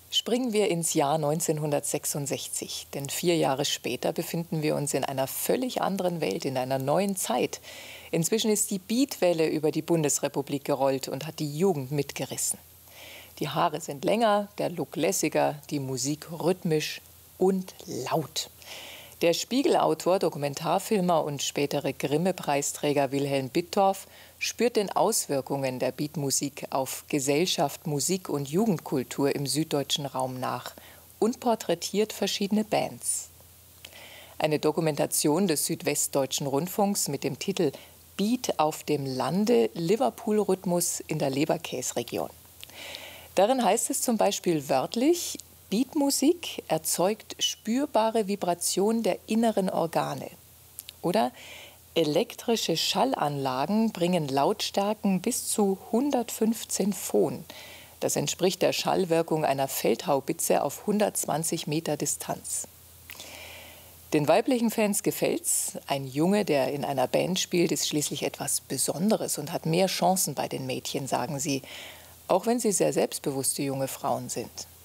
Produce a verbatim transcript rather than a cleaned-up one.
Springen wir ins Jahr neunzehnhundertsechsundsechzig, denn vier Jahre später befinden wir uns in einer völlig anderen Welt, in einer neuen Zeit. Inzwischen ist die Beatwelle über die Bundesrepublik gerollt und hat die Jugend mitgerissen. Die Haare sind länger, der Look lässiger, die Musik rhythmisch und laut. Der Spiegel-Autor, Dokumentarfilmer und spätere Grimme-Preisträger Wilhelm Bittorf spürt den Auswirkungen der Beatmusik auf Gesellschaft, Musik und Jugendkultur im süddeutschen Raum nach und porträtiert verschiedene Bands. Eine Dokumentation des Südwestdeutschen Rundfunks mit dem Titel »Beat auf dem Lande – Liverpool-Rhythmus in der Leberkäsregion«. Darin heißt es zum Beispiel wörtlich: Beatmusik erzeugt spürbare Vibration der inneren Organe. Oder elektrische Schallanlagen bringen Lautstärken bis zu hundertfünfzehn Phon. Das entspricht der Schallwirkung einer Feldhaubitze auf hundertzwanzig Meter Distanz. Den weiblichen Fans gefällt's. Ein Junge, der in einer Band spielt, ist schließlich etwas Besonderes und hat mehr Chancen bei den Mädchen, sagen sie. Auch wenn sie sehr selbstbewusste junge Frauen sind.